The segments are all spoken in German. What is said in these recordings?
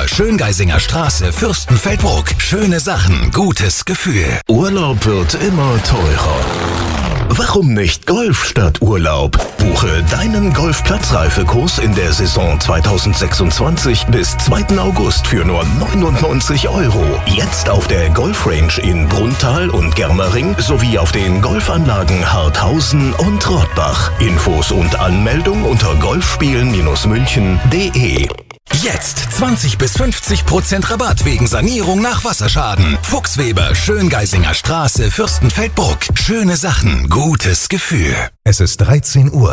Schöngeisinger Straße, Fürstenfeldbruck. Schöne Sachen, gutes Gefühl. Urlaub wird immer teurer. Warum nicht Golf statt Urlaub? Buche deinen Golfplatzreifekurs in der Saison 2026 bis 2. August für nur 99 €. Jetzt auf der Golfrange in Brunnthal und Germering sowie auf den Golfanlagen Harthausen und Rottbach. Infos und Anmeldung unter golfspielen-münchen.de. Jetzt 20 bis 50% Rabatt wegen Sanierung nach Wasserschaden. Fuchsweber, Schöngeisinger Straße, Fürstenfeldbruck. Schöne Sachen, gutes Gefühl. Es ist 13 Uhr.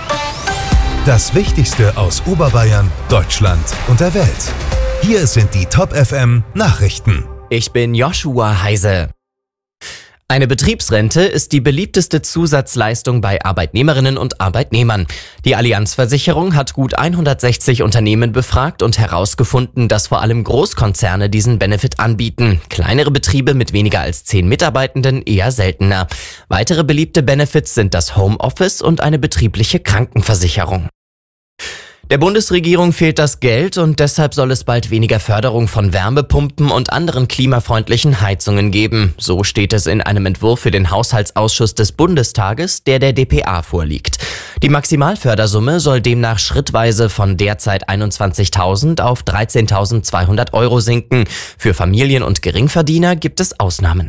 Das Wichtigste aus Oberbayern, Deutschland und der Welt. Hier sind die Top FM Nachrichten. Ich bin Joshua Heise. Eine Betriebsrente ist die beliebteste Zusatzleistung bei Arbeitnehmerinnen und Arbeitnehmern. Die Allianz-Versicherung hat gut 160 Unternehmen befragt und herausgefunden, dass vor allem Großkonzerne diesen Benefit anbieten. Kleinere Betriebe mit weniger als 10 Mitarbeitenden eher seltener. Weitere beliebte Benefits sind das Homeoffice und eine betriebliche Krankenversicherung. Der Bundesregierung fehlt das Geld und deshalb soll es bald weniger Förderung von Wärmepumpen und anderen klimafreundlichen Heizungen geben. So steht es in einem Entwurf für den Haushaltsausschuss des Bundestages, der dpa vorliegt. Die Maximalfördersumme soll demnach schrittweise von derzeit 21.000 auf 13.200 € sinken. Für Familien und Geringverdiener gibt es Ausnahmen.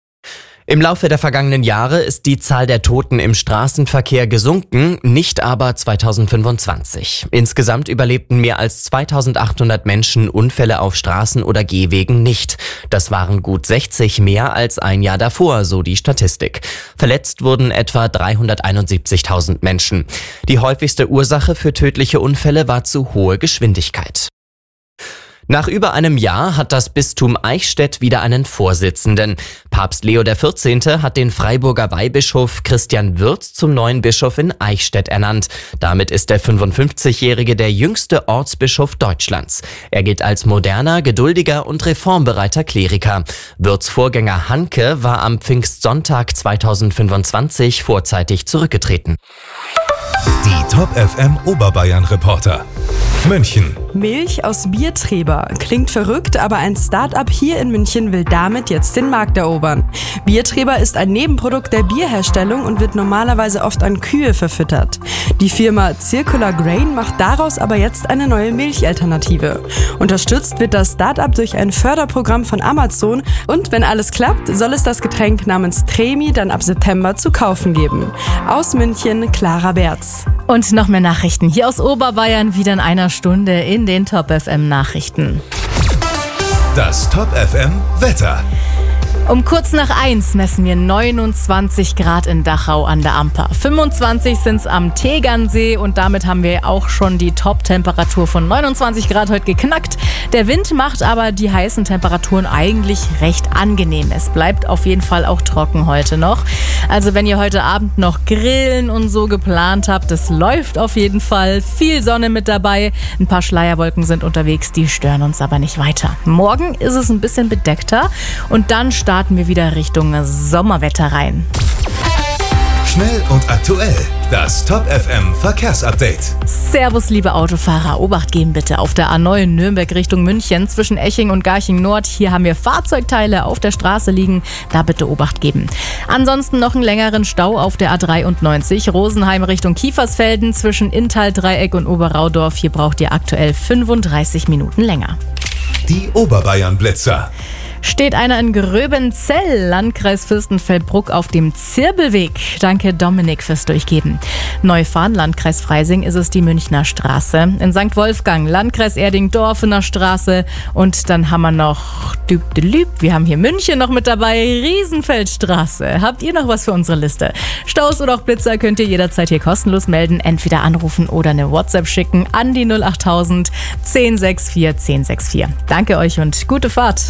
Im Laufe der vergangenen Jahre ist die Zahl der Toten im Straßenverkehr gesunken, nicht aber 2025. Insgesamt überlebten mehr als 2.800 Menschen Unfälle auf Straßen oder Gehwegen nicht. Das waren gut 60 mehr als ein Jahr davor, so die Statistik. Verletzt wurden etwa 371.000 Menschen. Die häufigste Ursache für tödliche Unfälle war zu hohe Geschwindigkeit. Nach über einem Jahr hat das Bistum Eichstätt wieder einen Vorsitzenden. Papst Leo XIV. Hat den Freiburger Weihbischof Christian Würz zum neuen Bischof in Eichstätt ernannt. Damit ist der 55-Jährige der jüngste Ortsbischof Deutschlands. Er gilt als moderner, geduldiger und reformbereiter Kleriker. Würz' Vorgänger Hanke war am Pfingstsonntag 2025 vorzeitig zurückgetreten. Die Top FM Oberbayern Reporter. München. Milch aus Biertreber. Klingt verrückt, aber ein Start-up hier in München will damit jetzt den Markt erobern. Biertreber ist ein Nebenprodukt der Bierherstellung und wird normalerweise oft an Kühe verfüttert. Die Firma Circular Grain macht daraus aber jetzt eine neue Milchalternative. Unterstützt wird das Start-up durch ein Förderprogramm von Amazon und wenn alles klappt, soll es das Getränk namens Tremi dann ab September zu kaufen geben. Aus München, Clara Berz. Und noch mehr Nachrichten hier aus Oberbayern wieder in einer Stunde in den Top FM Nachrichten. Das Top FM Wetter. Um kurz nach 1 messen wir 29 Grad in Dachau an der Amper. 25 sind es am Tegernsee und damit haben wir auch schon die Top-Temperatur von 29 Grad heute geknackt. Der Wind macht aber die heißen Temperaturen eigentlich recht angenehm. Es bleibt auf jeden Fall auch trocken heute noch. Also wenn ihr heute Abend noch Grillen und so geplant habt, das läuft auf jeden Fall. Viel Sonne mit dabei. Ein paar Schleierwolken sind unterwegs, die stören uns aber nicht weiter. Morgen ist es ein bisschen bedeckter und dann starten wir wieder Richtung Sommerwetter rein. Schnell und aktuell. Das Top FM Verkehrsupdate. Servus, liebe Autofahrer. Obacht geben bitte auf der A9 Nürnberg Richtung München zwischen Eching und Garching Nord. Hier haben wir Fahrzeugteile auf der Straße liegen. Da bitte Obacht geben. Ansonsten noch einen längeren Stau auf der A93 Rosenheim Richtung Kiefersfelden zwischen Inntal-Dreieck und Oberraudorf. Hier braucht ihr aktuell 35 Minuten länger. Die Oberbayern-Blitzer. Steht einer in Gröbenzell, Landkreis Fürstenfeldbruck, auf dem Zirbelweg. Danke Dominik fürs Durchgeben. Neufahren, Landkreis Freising, ist es die Münchner Straße. In St. Wolfgang, Landkreis Erding, Dorfener Straße. Und dann haben wir noch wir haben hier München noch mit dabei, Riesenfeldstraße. Habt ihr noch was für unsere Liste? Staus oder auch Blitzer könnt ihr jederzeit hier kostenlos melden. Entweder anrufen oder eine WhatsApp schicken an die 08000 1064 1064. Danke euch und gute Fahrt.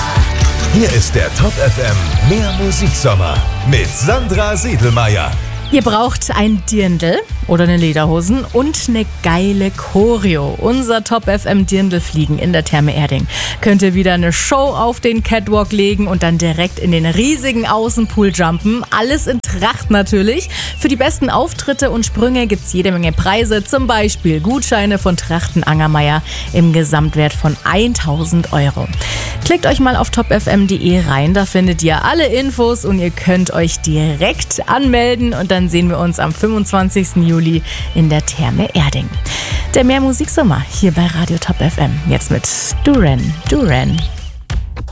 Hier ist der Top FM Mehr Musiksommer mit Sandra Siedelmeier. Ihr braucht ein Dirndl oder eine Lederhosen und eine geile Choreo. Unser Top FM Dirndl-Fliegen in der Therme Erding. Könnt ihr wieder eine Show auf den Catwalk legen und dann direkt in den riesigen Außenpool jumpen. Alles in Tracht natürlich. Für die besten Auftritte und Sprünge gibt's jede Menge Preise. Zum Beispiel Gutscheine von Trachten Angermeier im Gesamtwert von 1.000 €. Klickt euch mal auf topfm.de rein. Da findet ihr alle Infos und ihr könnt euch direkt anmelden. Und dann sehen wir uns am 25. Juli in der Therme Erding. Der Mehr Musiksommer hier bei Radio Top FM. Jetzt mit Duran Duran.